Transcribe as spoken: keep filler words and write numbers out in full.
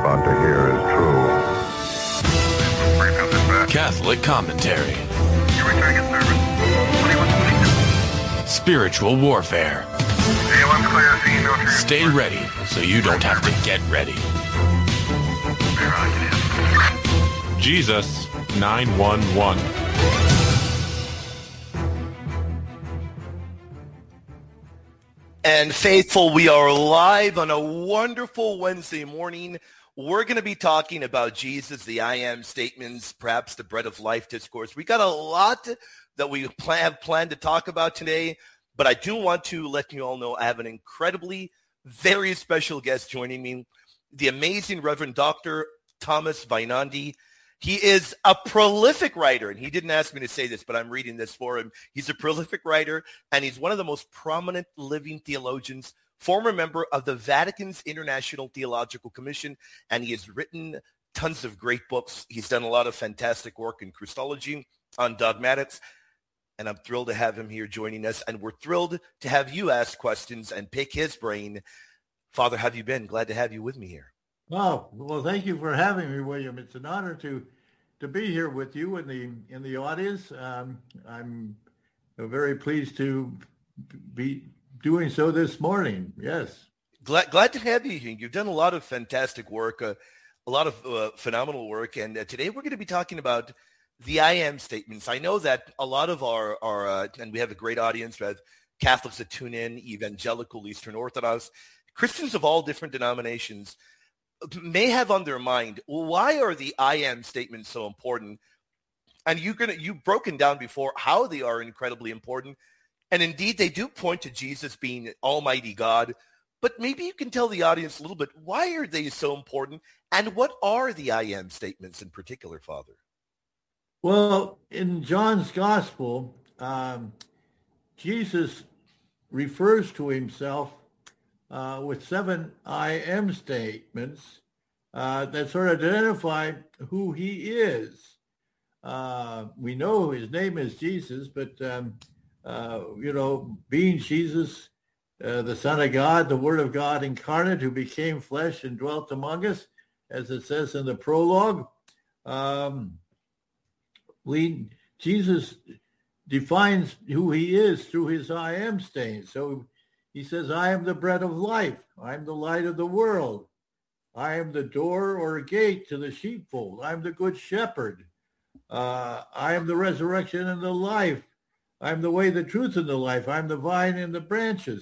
about to hear is true. Catholic commentary. Spiritual warfare. Stay ready so you don't have to get ready. Jesus nine one one. And faithful, we are live on a wonderful Wednesday morning. We're going to be talking about Jesus, the I am statements, perhaps the bread of life discourse. We got a lot that we plan, have planned to talk about today, but I do want to let you all know I have an incredibly, very special guest joining me, the amazing Reverend Doctor Thomas Vainandi. He is a prolific writer, and he didn't ask me to say this, but I'm reading this for him. He's a prolific writer, and he's one of the most prominent living theologians, former member of the Vatican's International Theological Commission, and he has written tons of great books. He's done a lot of fantastic work in Christology, on dogmatics, and I'm thrilled to have him here joining us, and we're thrilled to have you ask questions and pick his brain. Father, how have you been? Glad to have you with me here. Oh, well, thank you for having me, William. It's an honor to to be here with you in the in the audience. Um, I'm very pleased to be doing so this morning. Yes. Glad glad to have you here. You've done a lot of fantastic work, uh, a lot of uh, phenomenal work, and uh, today we're going to be talking about the I am statements. I know that a lot of our, our uh, and we have a great audience. We have Catholics that tune in, evangelical, Eastern Orthodox, Christians of all different denominations, may have on their mind, why are the I am statements so important? And you're gonna you've broken down before how they are incredibly important. And indeed, they do point to Jesus being Almighty God. But maybe you can tell the audience a little bit, why are they so important? And what are the I am statements in particular, Father? Well, in John's Gospel, um, Jesus refers to himself Uh, with seven I am statements uh, that sort of identify who he is. Uh, we know his name is Jesus, but, um, uh, you know, being Jesus, uh, the Son of God, the Word of God incarnate who became flesh and dwelt among us, as it says in the prologue, um, we, Jesus defines who he is through his I am statements. So he says, I am the bread of life. I am the light of the world. I am the door or gate to the sheepfold. I am the good shepherd. Uh, I am the resurrection and the life. I am the way, the truth, and the life. I am the vine and the branches.